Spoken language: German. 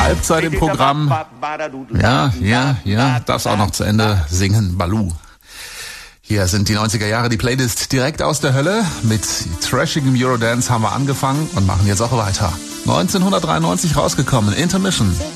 Halbzeit im Programm. Ja, darfst auch noch zu Ende singen, Baloo. Hier sind die 90er Jahre, die Playlist direkt aus der Hölle. Mit trashigem Eurodance haben wir angefangen und machen jetzt auch weiter. 1993 rausgekommen, Intermission.